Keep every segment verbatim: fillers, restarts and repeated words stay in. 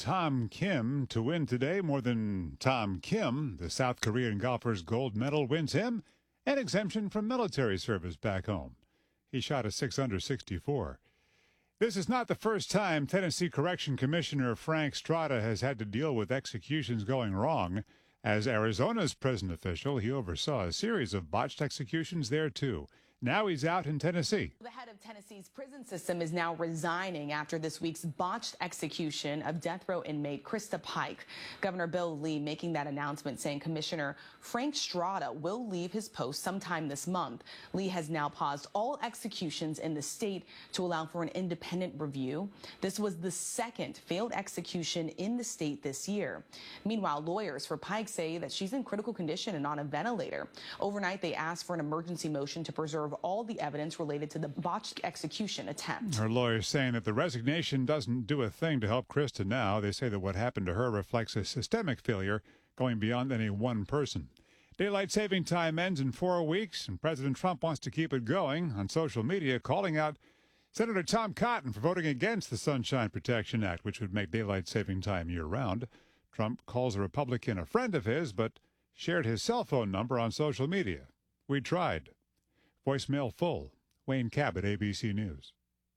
Tom Kim to win today. More than Tom Kim, the South Korean golfer's gold medal wins him an exemption from military service back home. He shot a six under sixty-four. This is not the first time Tennessee Correction Commissioner Frank Strada has had to deal with executions going wrong. As Arizona's prison official, he oversaw a series of botched executions there, too. Now he's out in Tennessee. The head of Tennessee's prison system is now resigning after this week's botched execution of death row inmate Krista Pike. Governor Bill Lee making that announcement, saying Commissioner Frank Strada will leave his post sometime this month. Lee has now paused all executions in the state to allow for an independent review. This was the second failed execution in the state this year. Meanwhile, lawyers for Pike say that she's in critical condition and on a ventilator. Overnight, they asked for an emergency motion to preserve all the evidence related to the botched execution attempt. Her lawyers saying that the resignation doesn't do a thing to help Krista now. They say that what happened to her reflects a systemic failure going beyond any one person. Daylight saving time ends in four weeks, and President Trump wants to keep it going on social media, calling out Senator Tom Cotton for voting against the Sunshine Protection Act, which would make daylight saving time year-round. Trump calls a Republican a friend of his, but shared his cell phone number on social media. We tried. Voicemail full. Wayne Cabot, A B C News.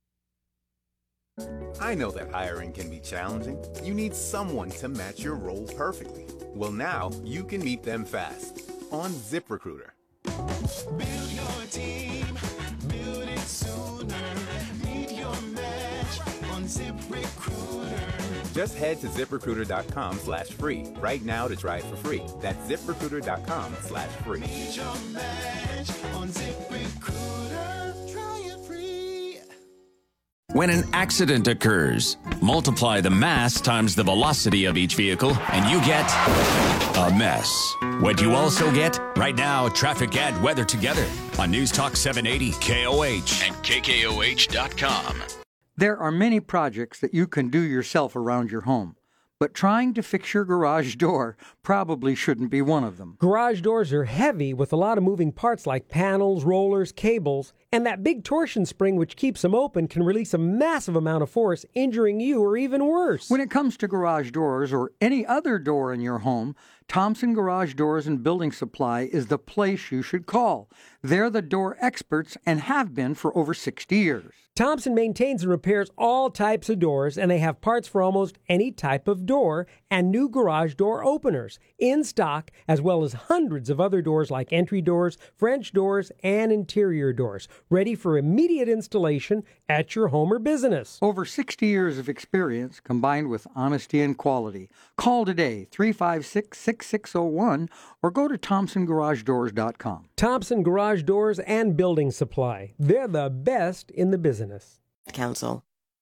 I know that hiring can be challenging. You need someone to match your role perfectly. Well, now you can meet them fast on ZipRecruiter. Build your team, build it sooner. Meet your match on ZipRecruiter. Just head to ZipRecruiter.com slash free right now to try it for free. That's ZipRecruiter.com slash free. Meet your match on ZipRecruiter. Try it free. When an accident occurs, multiply the mass times the velocity of each vehicle, and you get a mess. What you also get? Right now, traffic and weather together on News Talk seven eighty K O H and K K O H dot com. There are many projects that you can do yourself around your home, but trying to fix your garage door probably shouldn't be one of them. Garage doors are heavy with a lot of moving parts like panels, rollers, cables, and that big torsion spring which keeps them open can release a massive amount of force, injuring you or even worse. When it comes to garage doors or any other door in your home, Thompson Garage Doors and Building Supply is the place you should call. They're the door experts and have been for over sixty years. Thompson maintains and repairs all types of doors, and they have parts for almost any type of door and new garage door openers in stock, as well as hundreds of other doors like entry doors, French doors, and interior doors, ready for immediate installation at your home or business. Over sixty years of experience combined with honesty and quality. Call today, three five six, six six zero one, or go to Thompson Garage Doors dot com. Thompson Garage Doors and Building Supply. They're the best in the business. Council.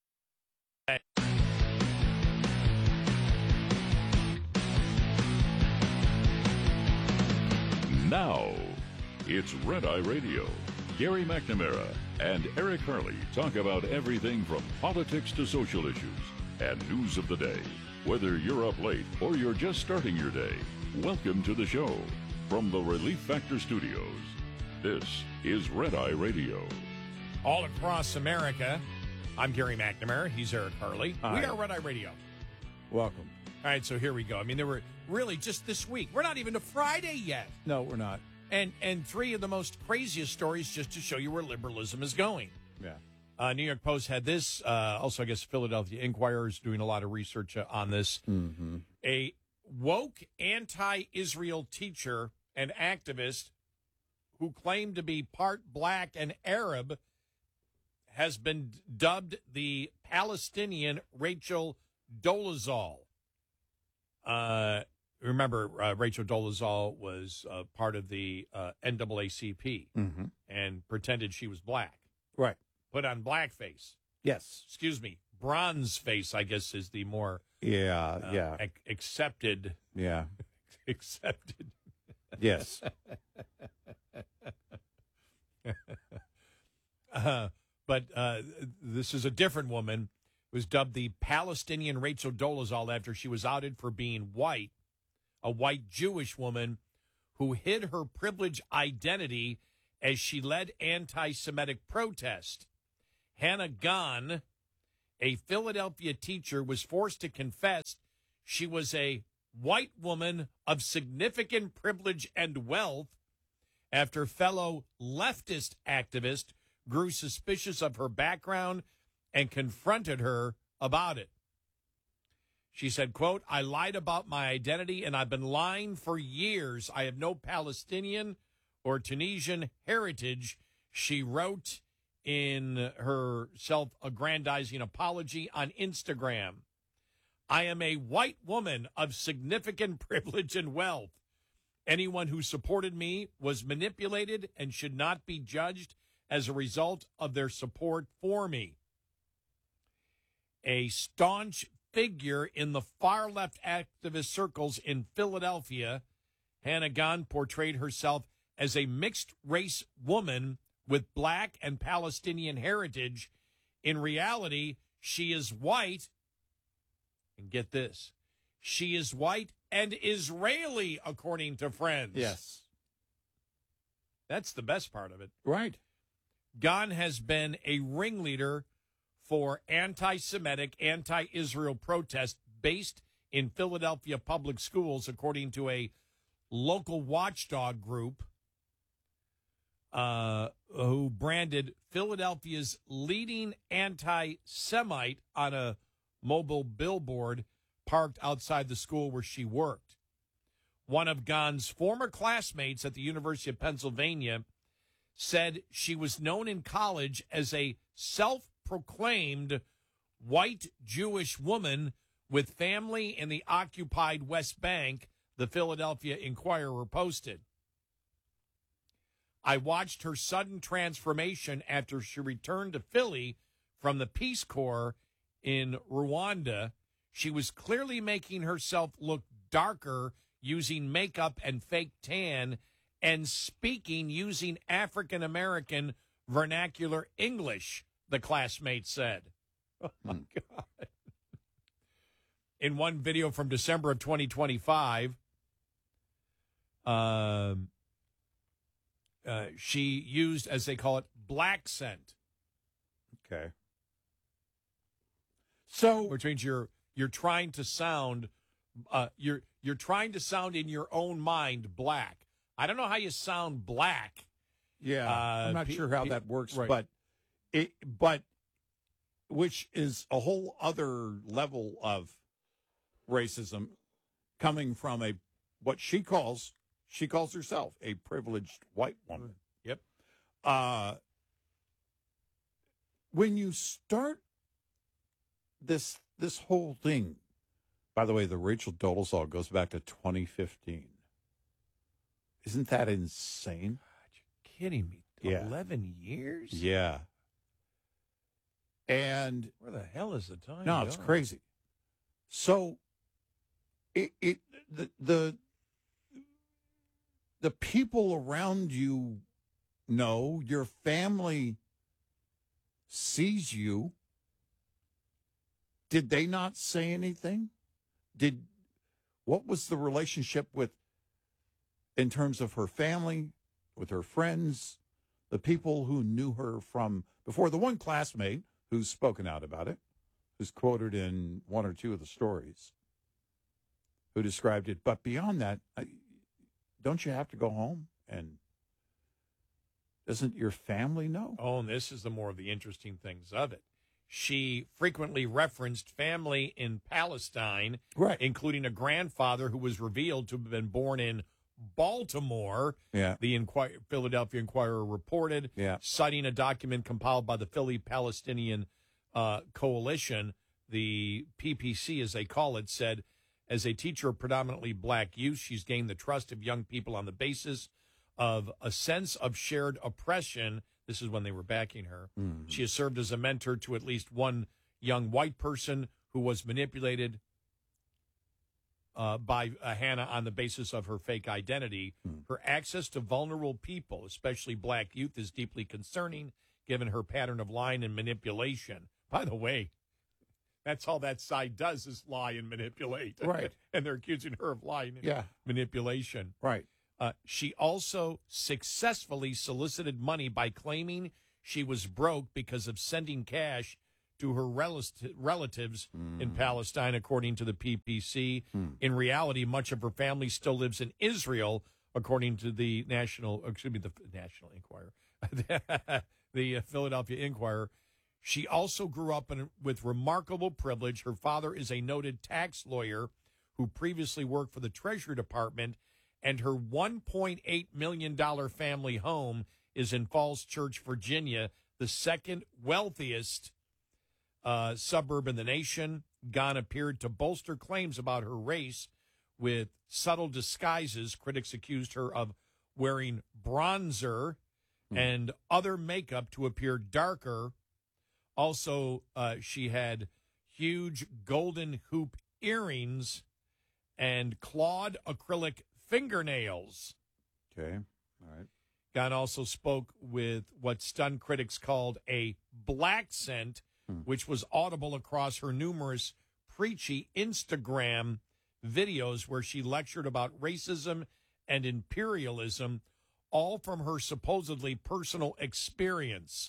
Now, it's Red Eye Radio. Gary McNamara and Eric Hurley talk about everything from politics to social issues and news of the day. Whether you're up late or you're just starting your day, welcome to the show. From the Relief Factor Studios, this is Red Eye Radio. All across America, I'm Gary McNamara. He's Eric Harley. Hi. We are Red Eye Radio. Welcome. All right, so here we go. I mean, there were really just this week. We're not even to Friday yet. No, we're not. And and three of the most craziest stories just to show you where liberalism is going. Yeah. Uh, New York Post had this. Uh, also, I guess Philadelphia Inquirer is doing a lot of research uh, on this. Mm-hmm. A woke anti-Israel teacher and activist who claimed to be part black and Arab has been dubbed the Palestinian Rachel Dolezal. Uh, remember, uh, Rachel Dolezal was uh, part of the uh, N double A C P mm-hmm. and pretended she was black. Right. Put on blackface. Yes. Excuse me. Bronze face, I guess, is the more yeah, uh, yeah. ac- accepted. Yeah. accepted. Yes. uh, but uh, this is a different woman who was dubbed the Palestinian Rachel Dolezal after she was outed for being white, a white Jewish woman who hid her privileged identity as she led anti-Semitic protest. Hannah Gahn A Philadelphia teacher was forced to confess she was a white woman of significant privilege and wealth after fellow leftist activist grew suspicious of her background and confronted her about it. She said, quote, "I lied about my identity and I've been lying for years. I have no Palestinian or Tunisian heritage," she wrote in her self-aggrandizing apology on Instagram. "I am a white woman of significant privilege and wealth. Anyone who supported me was manipulated and should not be judged as a result of their support for me." A staunch figure in the far-left activist circles in Philadelphia, Hannah Gahn portrayed herself as a mixed-race woman with black and Palestinian heritage. In reality, she is white, and get this, she is white and Israeli, according to friends. Yes. That's the best part of it. Right. Gahn has been a ringleader for anti-Semitic, anti-Israel protests based in Philadelphia public schools, according to a local watchdog group uh, who branded Philadelphia's leading anti-Semite on a mobile billboard parked outside the school where she worked. One of Gahn's former classmates at the University of Pennsylvania said she was known in college as a self-proclaimed white Jewish woman with family in the occupied West Bank, the Philadelphia Inquirer posted. "I watched her sudden transformation after she returned to Philly from the Peace Corps in Rwanda. She was clearly making herself look darker using makeup and fake tan and speaking using African-American vernacular English," the classmate said. Oh, my God. In one video from December of twenty twenty-five, um, uh, she used, as they call it, black scent. Okay. So, which means you're you're trying to sound, uh, you're you're trying to sound in your own mind black. I don't know how you sound black. Yeah, uh, I'm not pe- sure how pe- that works, right. but it, but which is a whole other level of racism coming from a what she calls she calls herself a privileged white woman. Yep. Uh, when you start this this whole thing, by the way, the Rachel Dolezal goes back to twenty fifteen. Isn't that insane? You're kidding me. Yeah. eleven years? Yeah. And Where the hell is the time? no, it's going? crazy. So it it the the the people around you know, your family sees you. Did they not say anything? Did what was the relationship with in terms of her family, with her friends, the people who knew her from before? The one classmate who's spoken out about it, who's quoted in one or two of the stories, who described it. But beyond that, I, don't you have to go home? And doesn't your family know? Oh, and this is the more of the interesting things of it. She frequently referenced family in Palestine, Right. including a grandfather who was revealed to have been born in Baltimore. Yeah. The Inquir- Philadelphia Inquirer reported, Yeah. citing a document compiled by the Philly Palestinian uh, Coalition. The P P C, as they call it, said, as a teacher of predominantly black youth, she's gained the trust of young people on the basis of a sense of shared oppression. This is when they were backing her. Mm-hmm. She has served as a mentor to at least one young white person who was manipulated uh, by uh, Hannah on the basis of her fake identity. Mm. Her access to vulnerable people, especially black youth, is deeply concerning, given her pattern of lying and manipulation. By the way, that's all that side does is lie and manipulate. Right. And they're accusing her of lying and Yeah. manipulation. Right. Uh, she also successfully solicited money by claiming she was broke because of sending cash to her relati- relatives Mm. in Palestine, according to the P P C. Mm. In reality, much of her family still lives in Israel, according to the National, excuse me, the National Enquirer, the uh, Philadelphia Inquirer. She also grew up in, with remarkable privilege. Her father is a noted tax lawyer who previously worked for the Treasury Department, and her one point eight million dollars family home is in Falls Church, Virginia, the second wealthiest uh, suburb in the nation. Ghan appeared to bolster claims about her race with subtle disguises. Critics accused her of wearing bronzer Hmm. and other makeup to appear darker. Also, uh, she had huge golden hoop earrings and clawed acrylic fingernails. Okay. All right. Ghan also spoke with what stunned critics called a black scent, Hmm. which was audible across her numerous preachy Instagram videos where she lectured about racism and imperialism, all from her supposedly personal experience.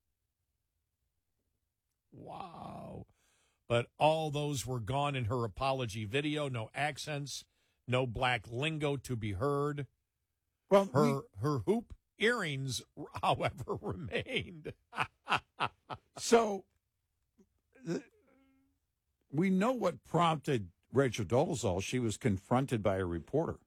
Wow. But all those were gone in her apology video. No accents, no black lingo to be heard. Well, her we- her hoop earrings, however, remained. So th- we know what prompted Rachel Dolezal. She was confronted by a reporter.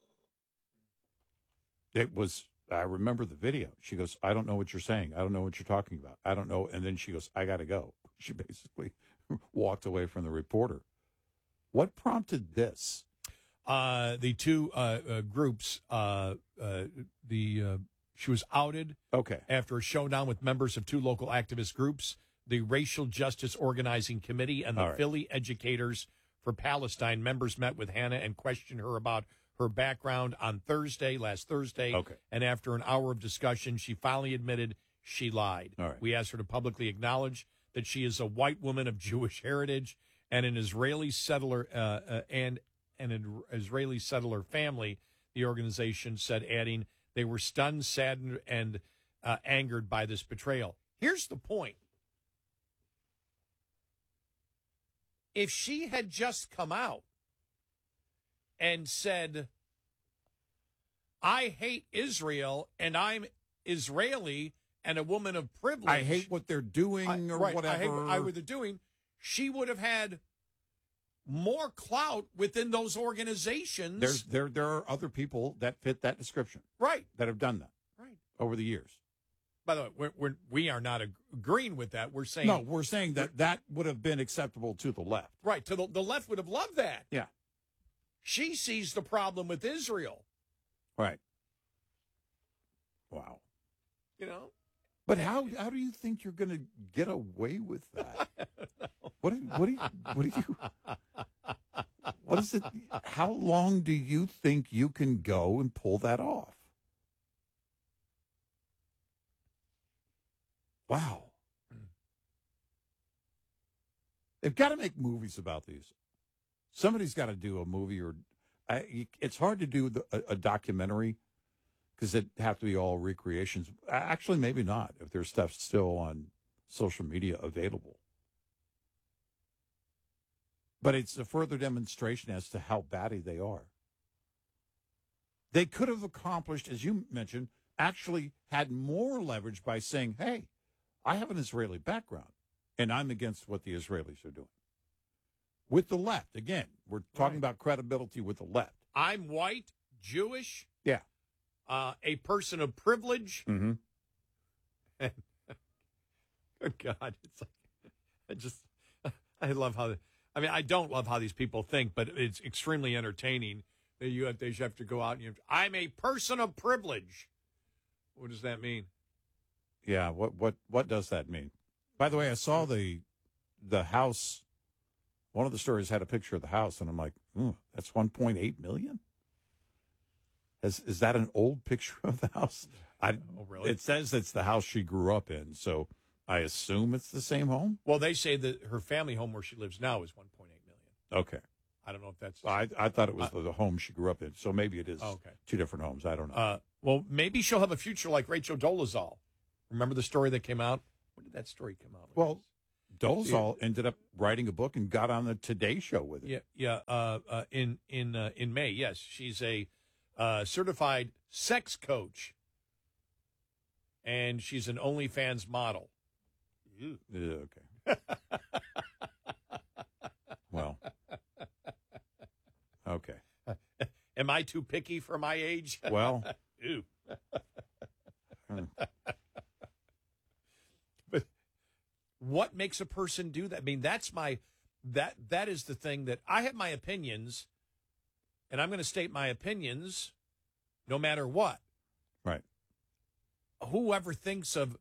It was, I remember the video. She goes, I don't know what you're saying. I don't know what you're talking about. I don't know. And then she goes, I got to go. She basically walked away from the reporter. What prompted this? Uh, the two uh, uh, groups, uh, uh, the uh, she was outed Okay. after a showdown with members of two local activist groups, the Racial Justice Organizing Committee and the All right. Philly Educators for Palestine. Members met with Hannah and questioned her about her background on Thursday, last Thursday. Okay. And after an hour of discussion, she finally admitted she lied. All right. We asked her to publicly acknowledge that she is a white woman of Jewish heritage and an Israeli settler uh, uh, and an Israeli settler family, the organization said, adding, they were stunned, saddened, and uh, angered by this betrayal. Here's the point. If she had just come out and said, I hate Israel and I'm Israeli and a woman of privilege. I hate what they're doing I- or right, whatever. I hate what I what they're doing. She would have had more clout within those organizations. There's there there are other people that fit that description right, that have done that right. over the years. By the way, we're, we're, we are not ag- agreeing with that. We're saying No, we're saying that that would have been acceptable to the left. right. To the, the left would have loved that. Yeah. She sees the problem with Israel. Right. Wow. You know. But how how do you think you're going to get away with that? What do, what do you what do you what is it? How long do you think you can go and pull that off? Wow. They've got to make movies about these. Somebody's got to do a movie, or I, it's hard to do the, a, a documentary because it have to be all recreations. Actually, maybe not if there's stuff still on social media available. But it's a further demonstration as to how batty they are. They could have accomplished, as you mentioned, actually had more leverage by saying, hey, I have an Israeli background, and I'm against what the Israelis are doing. With the left, again, we're talking Right. about credibility with the left. I'm white, Jewish, Yeah. uh, a person of privilege. Mm-hmm. Oh, God, it's like, I just, I love how, I mean, I don't love how these people think, but it's extremely entertaining that you have, they have to go out and you have, I'm a person of privilege. What does that mean? Yeah, what what what does that mean? By the way, I saw the the house. One of the stories had a picture of the house, and I'm like, mm, that's one point eight million. Is is that an old picture of the house? I, Oh, really? It says it's the house she grew up in, so I assume it's the same home. Well, they say that her family home where she lives now is one point eight million. Okay, I don't know if that's. I I thought it was the, the home she grew up in, so maybe it is Oh, okay. two different homes. I don't know. Uh, well, maybe she'll have a future like Rachel Dolezal. Remember the story that came out? When did that story come out? well, Dolezal ended up writing a book and got on the Today Show with it. Yeah, yeah. Uh, uh, in in uh, in May, yes, she's a uh, certified sex coach, and she's an OnlyFans model. Ew. Yeah, okay. Well, okay. Am I too picky for my age? Well, Ew. hmm. But what makes a person do that? I mean, that's my that that is the thing that I have my opinions, and I'm going to state my opinions, no matter what. Right. Whoever thinks of,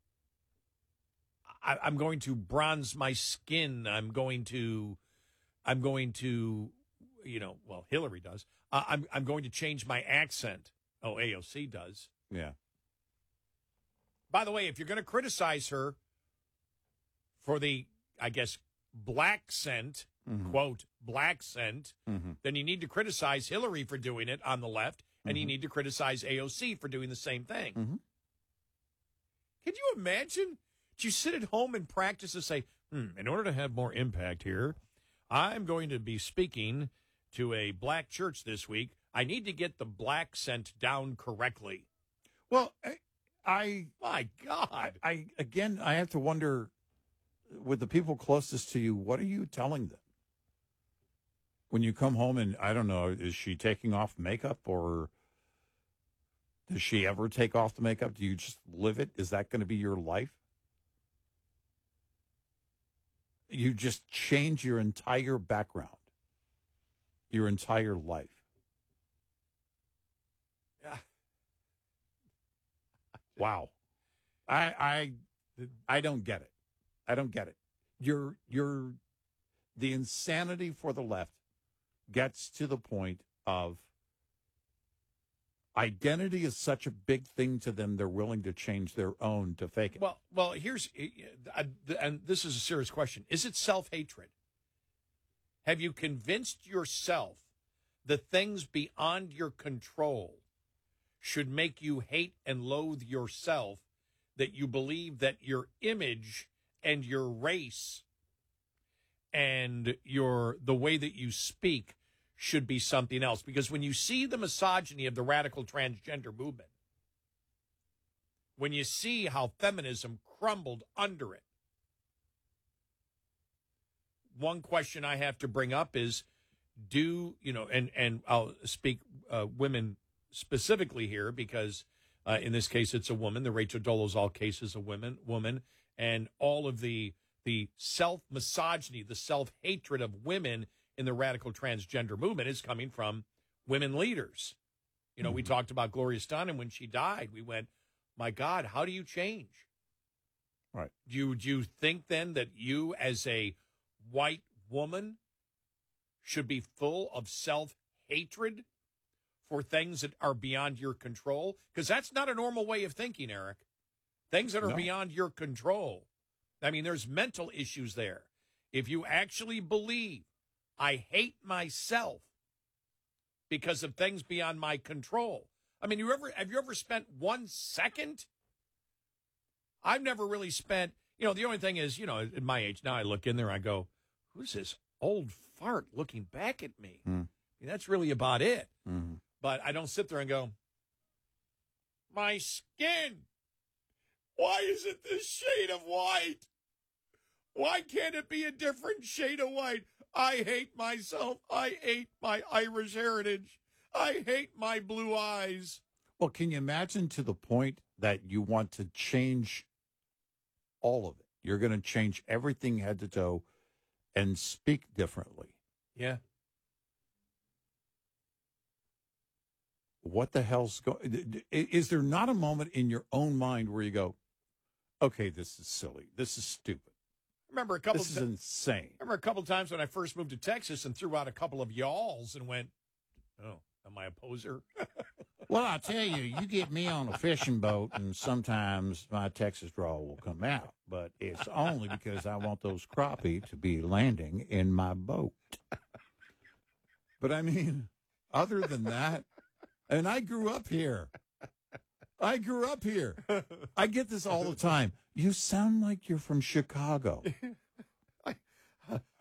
I, I'm going to bronze my skin. I'm going to, I'm going to, you know, well, Hillary does. Uh, I'm I'm going to change my accent. Oh, A O C does. Yeah. By the way, if you're going to criticize her for the, I guess, black scent, Mhm. quote, black scent, Mhm. then you need to criticize Hillary for doing it on the left, and you Mhm. need to criticize A O C for doing the same thing. Mhm. Can you imagine? Do you sit at home and practice and say, hmm, in order to have more impact here, I'm going to be speaking to a black church this week. I need to get the black scent down correctly. Well, I, I, My God. I, again, I have to wonder, with the people closest to you, what are you telling them? When you come home and, I don't know, is she taking off makeup or does she ever take off the makeup? Do you just live it? Is that going to be your life? You just change your entire background, your entire life. Yeah. Wow. I I I don't get it. I don't get it. You're you're the insanity for the left gets to the point of identity is such a big thing to them they're willing to change their own to fake it. Well, well, here's, uh, and this is a serious question. Is it self-hatred? Have you convinced yourself that things beyond your control should make you hate and loathe yourself, that you believe that your image and your race and your the way that you speak should be something else? Because when you see the misogyny of the radical transgender movement, when you see how feminism crumbled under it, one question I have to bring up is, do, you know, and, and I'll speak uh, women specifically here because uh, in this case it's a woman. The Rachel Dolezal case is a woman, woman, and all of the the self-misogyny, the self-hatred of women in the radical transgender movement is coming from women leaders. You know, mm-hmm. we talked about Gloria Steinem when she died. We went, my God, how do you change? Right. Do you, do you think then that you as a white woman should be full of self-hatred for things that are beyond your control? Because that's not a normal way of thinking, Eric. Things that are No. beyond your control. I mean, there's mental issues there. If you actually believe I hate myself because of things beyond my control. I mean, you ever have you ever spent one second? I've never really spent, you know, the only thing is, you know, at my age now, I look in there, I go, who's this old fart looking back at me? Mm. I mean, that's really about it. Mm-hmm. But I don't sit there and go, my skin, why is it this shade of white? Why can't it be a different shade of white? I hate myself. I hate my Irish heritage. I hate my blue eyes. Well, can you imagine to the point that you want to change all of it? You're going to change everything head to toe and speak differently. Yeah. What the hell's going? Is there not a moment in your own mind where you go, okay, this is silly. This is stupid. Remember a couple This is of insane. remember a couple of times when I first moved to Texas and threw out a couple of y'alls and went, oh, am I a poser? Well, I tell you, you get me on a fishing boat, and sometimes my Texas drawl will come out, but it's only because I want those crappie to be landing in my boat. But I mean, other than that, and I grew up here. I grew up here. I get this all the time. You sound like you're from Chicago.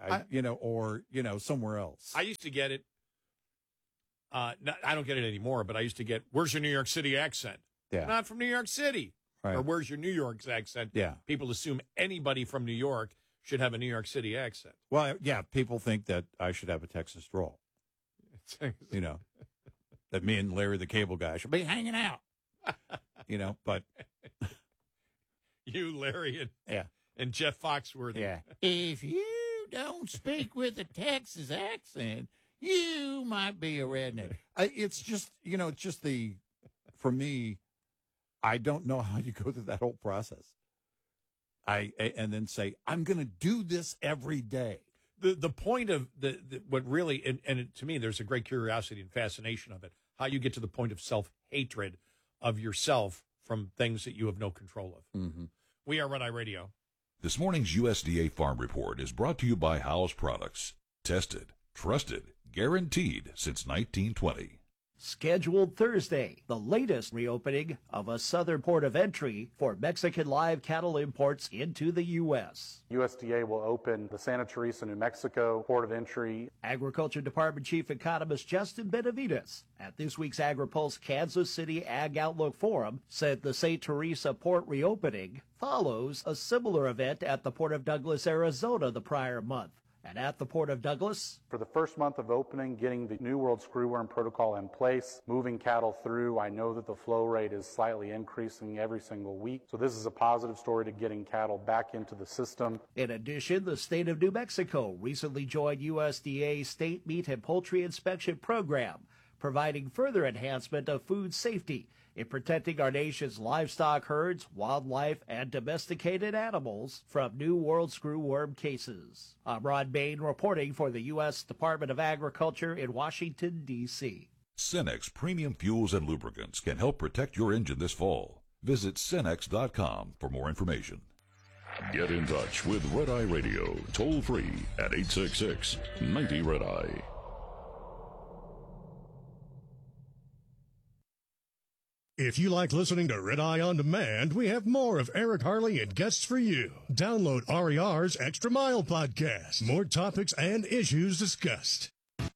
I, I, you know, or, you know, somewhere else. I used to get it. Uh, not, I don't get it anymore, but I used to get, where's your New York City accent? Yeah. Not from New York City. Right. Or where's your New York accent? Yeah. People assume anybody from New York should have a New York City accent. Well, yeah, people think that I should have a Texas drawl. You know, that me and Larry the Cable Guy should be hanging out. You know, but you, Larry, and yeah, and Jeff Foxworthy. Yeah. If you don't speak with a Texas accent, you might be a redneck. I, it's just, you know, it's just the, for me, I don't know how you go through that whole process. I, and then say, I'm going to do this every day. The the point of the, the what really, and, and it, to me, there's a great curiosity and fascination of it, how you get to the point of self-hatred of yourself from things that you have no control of. Mm-hmm. We are Red Eye Radio. This morning's U S D A Farm Report is brought to you by Howes Products. Tested, trusted, guaranteed since nineteen twenty. Scheduled Thursday, the latest reopening of a southern port of entry for Mexican live cattle imports into the U S. U S D A will open the Santa Teresa, New Mexico port of entry. Agriculture Department Chief Economist Justin Benavides at this week's AgriPulse Kansas City Ag Outlook Forum said the Saint Teresa port reopening follows a similar event at the Port of Douglas, Arizona the prior month. And at the Port of Douglas, for the first month of opening, getting the New World Screwworm Protocol in place, moving cattle through, I know that the flow rate is slightly increasing every single week. So this is a positive story to getting cattle back into the system. In addition, the state of New Mexico recently joined U S D A's State Meat and Poultry Inspection Program, providing further enhancement of food safety in protecting our nation's livestock herds, wildlife, and domesticated animals from New World Screwworm cases. I'm Ron Bain reporting for the U S Department of Agriculture in Washington, D C Cenex Premium Fuels and Lubricants can help protect your engine this fall. Visit Cenex dot com for more information. Get in touch with Red Eye Radio, toll free at eight six six, ninety, Red Eye. If you like listening to Red Eye On Demand, we have more of Eric Harley and guests for you. Download R E R's Extra Mile podcast. More topics and issues discussed.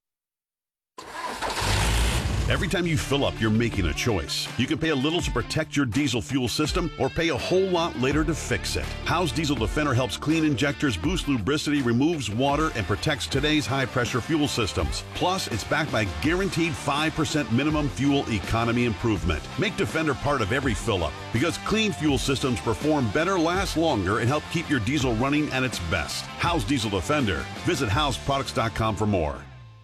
Every time you fill up, you're making a choice. You can pay a little to protect your diesel fuel system or pay a whole lot later to fix it. Howes Diesel Defender helps clean injectors, boost lubricity, removes water, and protects today's high-pressure fuel systems. Plus, it's backed by guaranteed five percent minimum fuel economy improvement. Make Defender part of every fill-up because clean fuel systems perform better, last longer, and help keep your diesel running at its best. Howes Diesel Defender. Visit Howes Products dot com for more.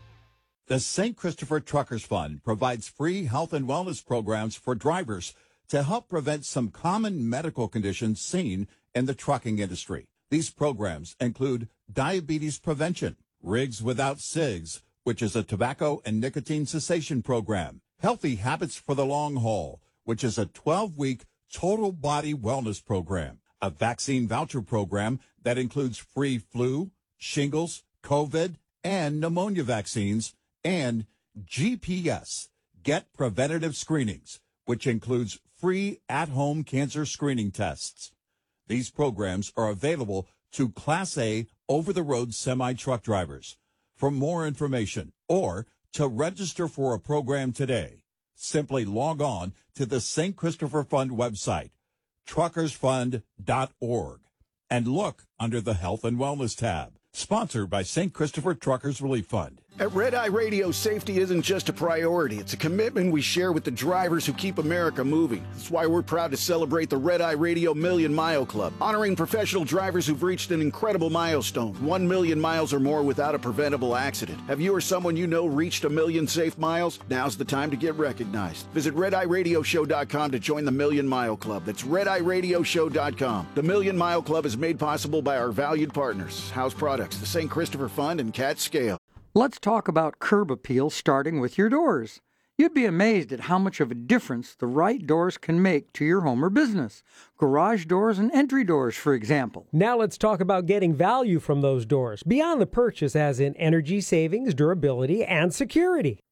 The Saint Christopher Truckers Fund provides free health and wellness programs for drivers to help prevent some common medical conditions seen in the trucking industry. These programs include diabetes prevention, Rigs Without Cigs, which is a tobacco and nicotine cessation program, Healthy Habits for the Long Haul, which is a twelve-week total body wellness program, a vaccine voucher program that includes free flu, shingles, COVID, and pneumonia vaccines, and G P S, Get Preventative Screenings, which includes free at-home cancer screening tests. These programs are available to Class A over-the-road semi-truck drivers. For more information or to register for a program today, simply log on to the Saint Christopher Fund website, truckers fund dot org, and look under the Health and Wellness tab. Sponsored by Saint Christopher Truckers Relief Fund. At Red Eye Radio, safety isn't just a priority. It's a commitment we share with the drivers who keep America moving. That's why we're proud to celebrate the Red Eye Radio Million Mile Club, honoring professional drivers who've reached an incredible milestone, one million miles or more without a preventable accident. Have you or someone you know reached a million safe miles? Now's the time to get recognized. Visit red eye radio show dot com to join the Million Mile Club. That's red eye radio show dot com. The Million Mile Club is made possible by our valued partners, Howes Products, the Saint Christopher Fund, and Cat Scale. Let's talk about curb appeal, starting with your doors. You'd be amazed at how much of a difference the right doors can make to your home or business. Garage doors and entry doors, for example. Now let's talk about getting value from those doors, beyond the purchase as in energy savings, durability, and security.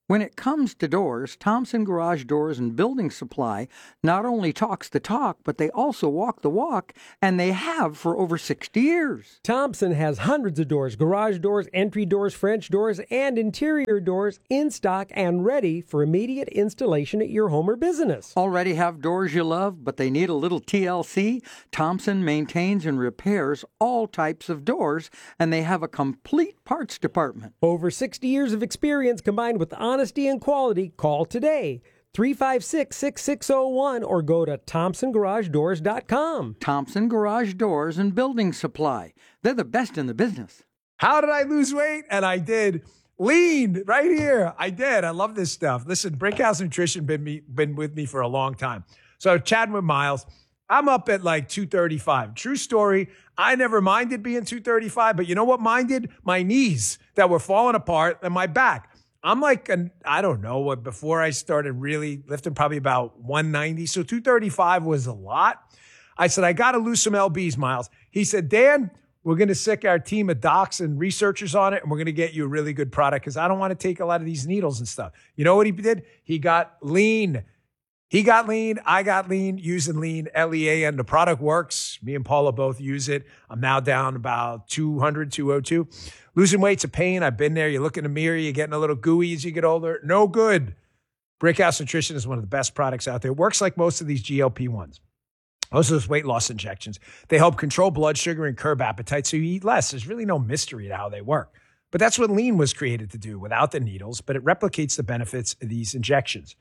When it comes to doors, Thompson Garage Doors and Building Supply not only talks the talk, but they also walk the walk, and they have for over sixty years. Thompson has hundreds of doors, garage doors, entry doors, French doors, and interior doors in stock and ready for immediate installation at your home or business. Already have doors you love, but they need a little T L C? Thompson maintains and repairs all types of doors, and they have a complete parts department. Over sixty years of experience combined with honesty and quality. Call today. three five six, six six zero one or go to thompson garage doors dot com. Thompson Garage Doors and Building Supply. They're the best in the business. How did I lose weight? And I did. Lean right here. I did. I love this stuff. Listen, Brickhouse Nutrition been me been with me for a long time. So chatting with Miles, I'm up at like two thirty-five. True story. I never minded being two thirty-five, but you know what minded? My knees that were falling apart and my back. I'm like, an, I don't know, what before I started really lifting, probably about one ninety. So two thirty-five was a lot. I said, I got to lose some lbs, Miles. He said, Dan, we're going to sick our team of docs and researchers on it, and we're going to get you a really good product because I don't want to take a lot of these needles and stuff. You know what he did? He got lean. He got lean. I got lean using lean, L E A, and the product works. Me and Paula both use it. I'm now down about two hundred, two oh two. Losing weight's a pain. I've been there. You look in the mirror, you're getting a little gooey as you get older. No good. Brickhouse Nutrition is one of the best products out there. It works like most of these G L P ones. Most of those weight loss injections. They help control blood sugar and curb appetite so you eat less. There's really no mystery to how they work. But that's what lean was created to do without the needles, but it replicates the benefits of these injections.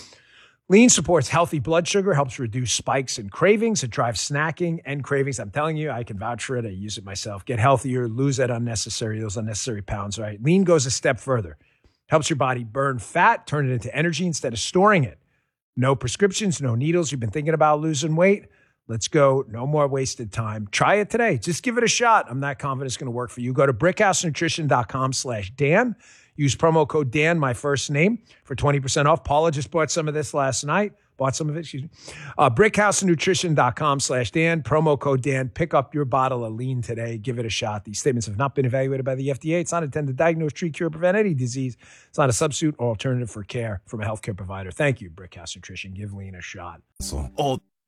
Lean supports healthy blood sugar, helps reduce spikes and cravings. It drives snacking and cravings. I'm telling you, I can vouch for it. I use it myself. Get healthier, lose that unnecessary, those unnecessary pounds, right? Lean goes a step further. Helps your body burn fat, turn it into energy instead of storing it. No prescriptions, no needles. You've been thinking about losing weight? Let's go. No more wasted time. Try it today. Just give it a shot. I'm not confident it's going to work for you. Go to brickhousenutrition.com slash Dan. Use promo code Dan, my first name, for twenty percent off. Paula just bought some of this last night. Bought some of it, excuse me. Uh, brickhousenutrition.com slash Dan. Promo code Dan. Pick up your bottle of lean today. Give it a shot. These statements have not been evaluated by the F D A. It's not intended to diagnose, treat, cure, prevent any disease. It's not a substitute or alternative for care from a healthcare provider. Thank you, Brickhouse Nutrition. Give lean a shot. All